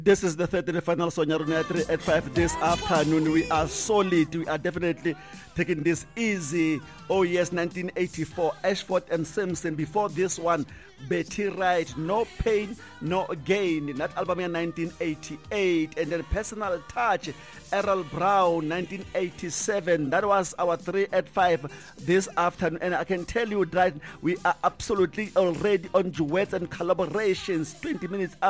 This is the third and final Sonia Rona 3 at 5 this afternoon. We are solid. We are definitely taking this easy. Oh yes, 1984, Ashford and Simpson. Before this one, Betty Wright, No Pain, No Gain. That album in 1988. And then Personal Touch, Errol Brown, 1987. That was our 3 at 5 this afternoon. And I can tell you that we are absolutely already on duets and collaborations 20 minutes